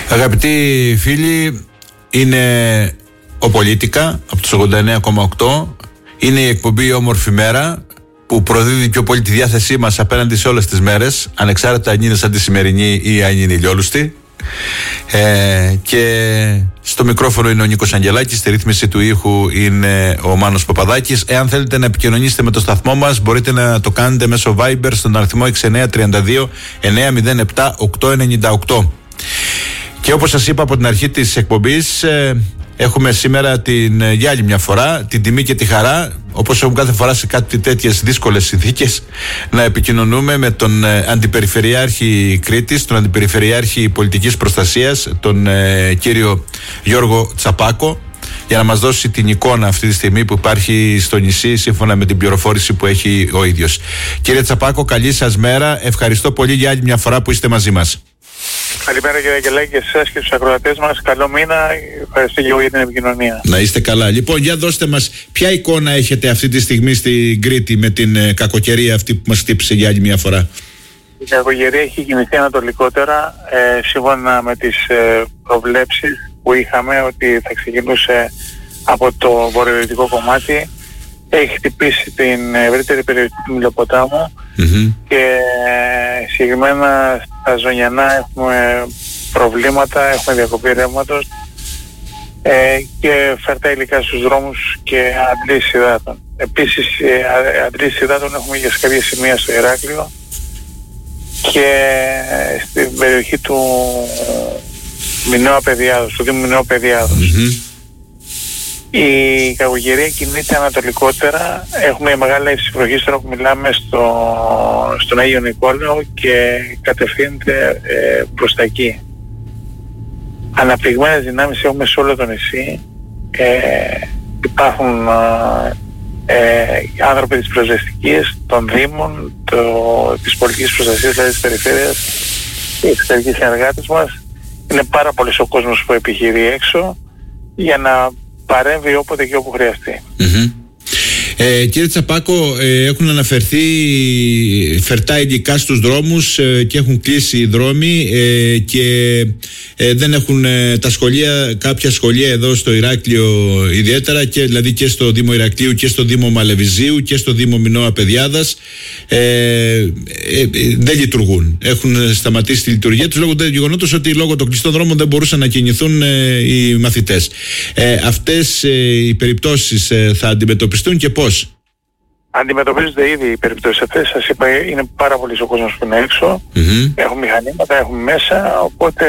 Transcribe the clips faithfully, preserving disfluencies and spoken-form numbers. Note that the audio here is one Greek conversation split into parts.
Αγαπητοί φίλοι, είναι ο Πολίτικα από τους ογδόντα εννέα κόμμα οκτώ. Είναι η εκπομπή Όμορφη Μέρα που προδίδει πιο πολύ τη διάθεσή μας απέναντι σε όλες τις μέρες, ανεξάρτητα αν είναι σαν τη σημερινή ή αν είναι ηλιόλουστη. Ε, και στο μικρόφωνο είναι ο Νίκος Αγγελάκης, στη ρύθμιση του ήχου είναι ο Μάνος Παπαδάκης. Εάν θέλετε να επικοινωνήσετε με το σταθμό μας, μπορείτε να το κάνετε μέσω Viber στον αριθμό έξι εννιά τρία δύο εννιά μηδέν επτά οκτώ εννιά οκτώ. Και όπως σας είπα από την αρχή της εκπομπής, ε, έχουμε σήμερα την, για άλλη μια φορά την τιμή και τη χαρά, όπως έχουμε κάθε φορά σε κάτι τέτοιες δύσκολες συνθήκες, να επικοινωνούμε με τον ε, Αντιπεριφερειάρχη Κρήτης, τον Αντιπεριφερειάρχη Πολιτικής Προστασίας, τον ε, κύριο Γιώργο Τσαπάκο, για να μας δώσει την εικόνα αυτή τη στιγμή που υπάρχει στο νησί, σύμφωνα με την πληροφόρηση που έχει ο ίδιος. Κύριε Τσαπάκο, καλή σας μέρα. Ευχαριστώ πολύ για άλλη μια φορά που είστε μαζί μας. Καλημέρα κύριε Αγγελάκη και σε εσάς και στους ακροατές μας. Καλό μήνα. Ευχαριστώ και εγώ για την επικοινωνία. Να είστε καλά. Λοιπόν, για δώστε μας ποια εικόνα έχετε αυτή τη στιγμή στην Κρήτη με την ε, κακοκαιρία αυτή που μας χτύπησε για άλλη μια φορά. Η κακοκαιρία έχει κινηθεί ανατολικότερα, ε, σύμφωνα με τις ε, προβλέψεις που είχαμε ότι θα ξεκινούσε από το βορειοδυτικό κομμάτι. Έχει χτυπήσει την ευρύτερη περιοχή του Μιλοποτάμου mm-hmm. και συγκεκριμένα στα Ζωνιανά έχουμε προβλήματα, έχουμε διακοπή ρεύματος ε, και φέρτα υλικά στους δρόμους και αντλήσεις υδάτων. Επίσης ε, αντλήσεις υδάτων έχουμε και σε κάποια σημεία στο Ηράκλειο και στην περιοχή του Μινώου Απεδιάδος, του Δήμου Μινώου Απεδιάδος. Mm-hmm. Η κακοκαιρία κινείται ανατολικότερα. Έχουμε μεγάλα υψηφροχή τώρα που μιλάμε στο, στον Άγιο Νικόλαο και κατευθύνεται ε, προς τα εκεί. Αναπτυγμένες δυνάμεις έχουμε σε όλο το νησί. Ε, υπάρχουν ε, άνθρωποι της πυροσβεστικής, των Δήμων, το, της πολιτικής προστασίας, δηλαδή της περιφέρειας, οι εξωτερικοί συνεργάτες μας. Είναι πάρα πολύς ο κόσμος που επιχειρεί έξω για να παρέμβει όποτε και όπου χρειαστεί. Mm-hmm. Ε, κύριε Τσαπάκο, ε, έχουν αναφερθεί φερτά υλικά στους δρόμους ε, και έχουν κλείσει οι δρόμοι ε, και ε, δεν έχουν ε, τα σχολεία, κάποια σχολεία εδώ στο Ηράκλειο ιδιαίτερα, και, δηλαδή και στο Δήμο Ηρακλείου και στο Δήμο Μαλεβιζίου και στο Δήμο Μινώου Απεδιάδας ε, ε, ε, δεν λειτουργούν. Έχουν σταματήσει τη λειτουργία τους λόγω του γεγονότος ότι λόγω των κλειστών δρόμων δεν μπορούσαν να κινηθούν ε, οι μαθητές. Ε, αυτές ε, οι περιπτώσεις ε, θα αντιμετωπιστούν και πώς? Αντιμετωπίζονται ήδη οι περιπτώσεις αυτές. Σας είπα, είναι πάρα πολύ ο κόσμος που είναι έξω. Mm-hmm. Έχουν μηχανήματα, έχουν μέσα, οπότε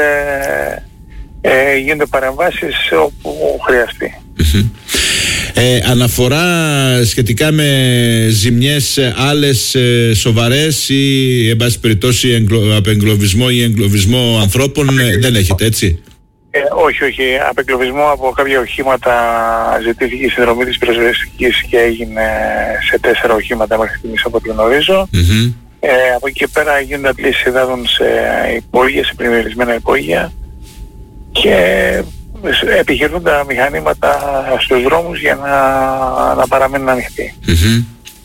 ε, γίνονται παρεμβάσεις όπου χρειαστεί. Mm-hmm. Ε, αναφορά σχετικά με ζημιές άλλες ε, σοβαρές ή εν πάση περιπτώσει εγκλω, απεγκλωβισμό ή εγκλωβισμό ανθρώπων ε, δεν έχετε, έτσι? Ε, όχι, όχι. Απεγκλωβισμό από κάποια οχήματα ζητήθηκε η συνδρομή της πυροσβεστικής και έγινε σε τέσσερα οχήματα μέχρι στιγμής από ό,τι γνωρίζω. Mm-hmm. Ε, από εκεί και πέρα γίνονται αντλήσεις υδάτων σε υπόγεια, σε πλημμυρισμένα υπόγεια και επιχειρούν τα μηχανήματα στους δρόμους για να, να παραμείνουν ανοιχτοί. Mm-hmm.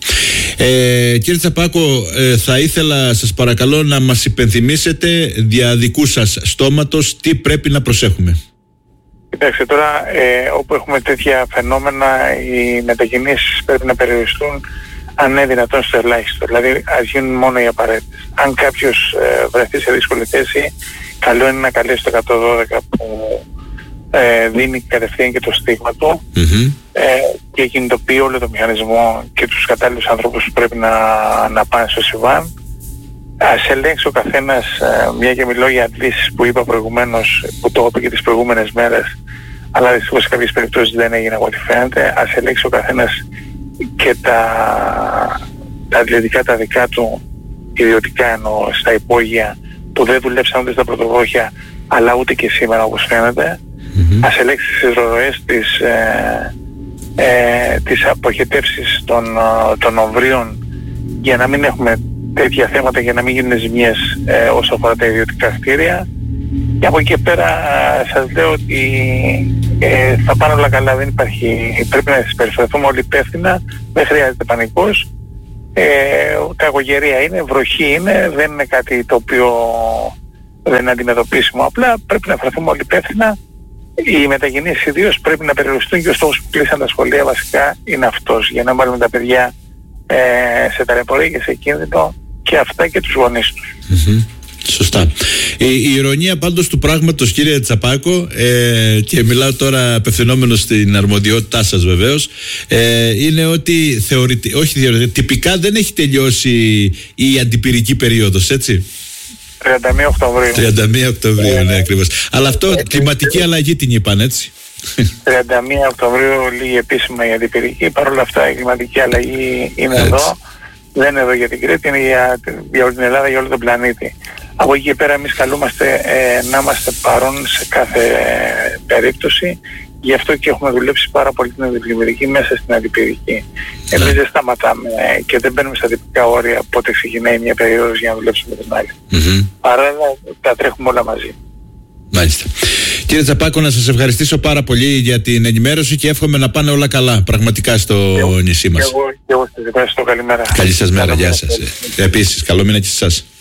Ε, κύριε Τσαπάκο, ε, θα ήθελα σας παρακαλώ να μας υπενθυμίσετε δια δικού σας στόματος τι πρέπει να προσέχουμε. Κοιτάξτε τώρα, ε, όπου έχουμε τέτοια φαινόμενα, οι μετακινήσεις πρέπει να περιοριστούν αν είναι δυνατόν στο ελάχιστο. Δηλαδή ας γίνουν μόνο οι απαραίτητες. Αν κάποιος ε, βρεθεί σε δύσκολη θέση, καλό είναι να καλέσει το εκατόν δώδεκα που ε, δίνει κατευθείαν και το στίγμα του mm-hmm. ε, και κινητοποιεί όλο το μηχανισμό και τους κατάλληλους ανθρώπους που πρέπει να, να πάνε στο συμβάν. Ας ελέγξει ο καθένας, ε, μια και μιλώ για αντλήσεις που είπα προηγουμένως, που το είπα και τις προηγούμενες μέρες, αλλά δυστυχώς σε κάποιες περιπτώσεις δεν έγινε από ό,τι φαίνεται. Ας ελέγξει ο καθένας και τα, τα αθλητικά τα δικά του, ιδιωτικά εννοώ, στα υπόγεια που δεν δουλέψαν ούτε στα πρωτοβόχια αλλά ούτε και σήμερα όπως φαίνεται. Mm-hmm. Ας ελέγξει τις ροές, τις, ε, ε, τις αποχετεύσεις των, των ομβρίων για να μην έχουμε τέτοια θέματα, για να μην γίνουν ζημιές ε, όσο αφορά τα ιδιωτικά κτίρια. Και από εκεί και πέρα ε, σας λέω ότι ε, θα πάνε όλα καλά, δεν υπάρχει, πρέπει να συμπεριφερθούμε όλοι υπεύθυνα, δεν χρειάζεται πανικός. Ε, κακοκαιρία είναι, βροχή είναι, δεν είναι κάτι το οποίο δεν είναι αντιμετωπίσιμο. Απλά πρέπει να φερθούμε όλοι υπεύθυνα. Οι μετακινήσεις ιδίως πρέπει να περιοριστούν και ο στόχος που κλείσαν τα σχολεία βασικά είναι αυτός, για να βάλουμε τα παιδιά ε, σε ταλαιπωρία και σε κίνδυνο και αυτά και τους γονείς τους. Mm-hmm. Σωστά. Η, η ηρωνία πάντως του πράγματος, κύριε Τσαπάκο, ε, και μιλάω τώρα απευθυνόμενος στην αρμοδιότητά σας βεβαίως, ε, είναι ότι θεωρητι, όχι θεωρητικά, τυπικά δεν έχει τελειώσει η αντιπυρική περίοδος, έτσι. τριάντα μία Οκτωβρίου. τριάντα μία Οκτωβρίου, ναι, ακριβώς. Αλλά αυτό, ε, κλιματική ε, αλλαγή την είπαν, έτσι. τριάντα μία Οκτωβρίου λίγη επίσημα η αντιπυρική. Παρ' όλα αυτά η κλιματική αλλαγή είναι έτσι. Εδώ. Δεν είναι εδώ για την Κρήτη, είναι για, για όλη την Ελλάδα, για όλο τον πλανήτη. Από εκεί και πέρα εμείς καλούμαστε ε, να είμαστε παρόν σε κάθε ε, περίπτωση. Γι' αυτό και έχουμε δουλέψει πάρα πολύ την αντιπυρική μέσα στην αντιπυρική. Εμείς δεν σταματάμε και δεν μπαίνουμε στα τυπικά όρια πότε ξεκινάει μια περίοδος για να δουλέψουμε την άλλη. Mm-hmm. Παράλληλα τα τρέχουμε όλα μαζί. Μάλιστα. Κύριε Τσαπάκο, να σας ευχαριστήσω πάρα πολύ για την ενημέρωση και εύχομαι να πάνε όλα καλά πραγματικά στο εγώ, νησί μας. Εγώ, εγώ σας ευχαριστώ. Καλημέρα. Καλή σας μέρα. Γεια σας. Επίσης, καλό μήνα και σε εσάς.